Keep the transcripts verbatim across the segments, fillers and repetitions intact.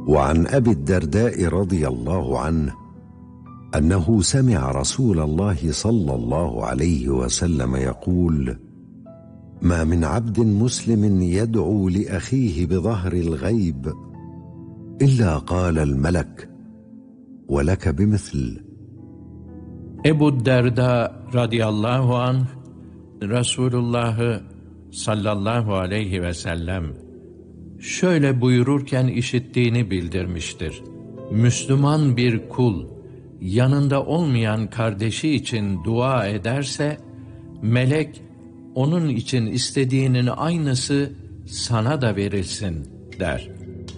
وعن أبي الدرداء رضي الله عنه أنه سمع رسول الله صلى الله عليه وسلم يقول: ما من عبد مسلم يدعو لأخيه بظهر الغيب إلا قال الملك: ولك بمثل. Ebu Derda radıyallahu anh, Resulullah'ı sallallahu aleyhi ve sellem şöyle buyururken işittiğini bildirmiştir: Müslüman bir kul, yanında olmayan kardeşi için dua ederse, melek, onun için istediğinin aynısı sana da verilsin der.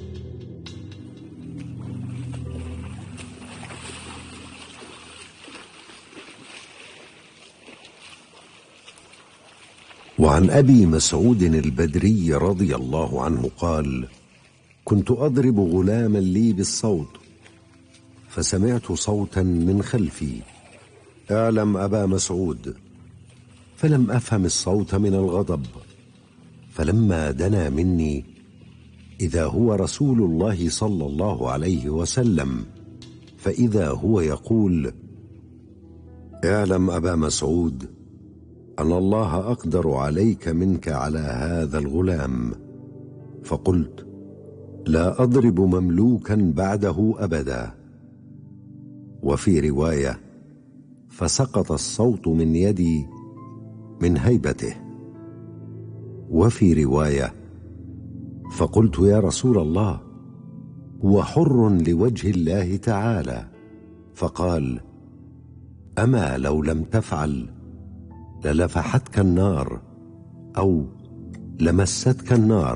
وعن أبي مسعود البدري رضي الله عنه قال: كنت أضرب غلاما لي بالصوت فسمعت صوتا من خلفي: اعلم أبا مسعود. فلم أفهم الصوت من الغضب، فلما دنا مني إذا هو رسول الله صلى الله عليه وسلم، فإذا هو يقول: اعلم أبا مسعود أن الله أقدر عليك منك على هذا الغلام. فقلت: لا أضرب مملوكا بعده أبدا. وفي رواية: فسقط الصوت من يدي من هيبته. وفي رواية: فقلت: يا رسول الله، هو حر لوجه الله تعالى. فقال: أما لو لم تفعل للفحتك النار أو لمستك النار.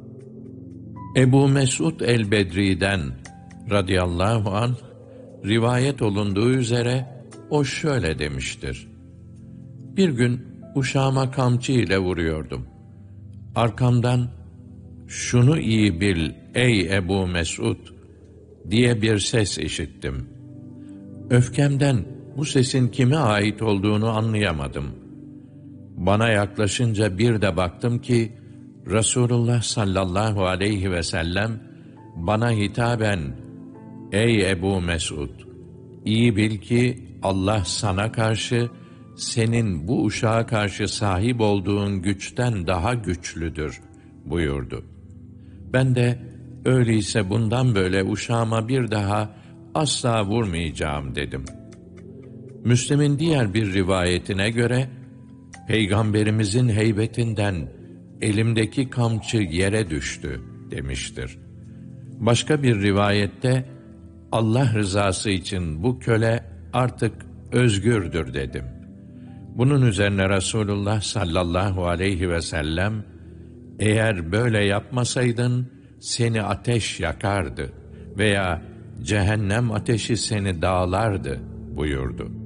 Ebu Mesud el-Bedri'den radıyallahu anh rivayet olunduğu üzere o şöyle demiştir: Bir gün uşağıma kamçı ile vuruyordum. Arkamdan "Şunu iyi bil ey Ebu Mesud" diye bir ses işittim. Öfkemden bu sesin kime ait olduğunu anlayamadım. Bana yaklaşınca bir de baktım ki Resulullah sallallahu aleyhi ve sellem bana hitaben "Ey Ebu Mesud, iyi bil ki Allah sana karşı, senin bu uşağa karşı sahip olduğun güçten daha güçlüdür" buyurdu. Ben de öyleyse bundan böyle uşağıma bir daha asla vurmayacağım dedim. Müslim'in diğer bir rivayetine göre Peygamberimizin heybetinden elimdeki kamçı yere düştü demiştir. Başka bir rivayette Allah rızası için bu köle artık özgürdür dedim. Bunun üzerine Resulullah sallallahu aleyhi ve sellem eğer böyle yapmasaydın seni ateş yakardı veya cehennem ateşi seni dağlardı buyurdu.